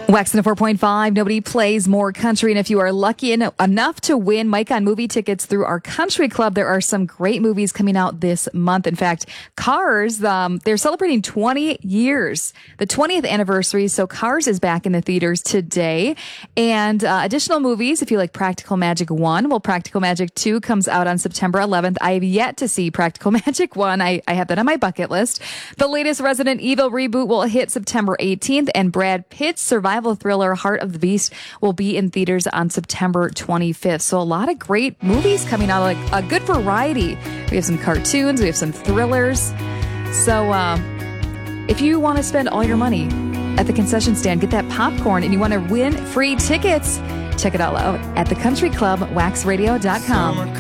Wax 4.5, nobody plays more country. And if you are lucky enough to win Mike on Movie tickets through our country club, there are some great movies coming out this month. In fact, Cars, they're celebrating 20 years, the 20th anniversary. So Cars is back in the theaters today. And additional movies, if you like Practical Magic 1, well, Practical Magic 2 comes out on September 11th. I have yet to see Practical Magic 1. I have that on my bucket list. The latest Resident Evil reboot will hit September 18th, and Brad Pitt's survival thriller Heart of the Beast will be in theaters on September 25th. So a lot of great movies coming out, like a good variety. We have some cartoons, we have some thrillers. So if you want to spend all your money at the concession stand, get that popcorn, and you want to win free tickets, check it out at the Country Club, waxradio.com.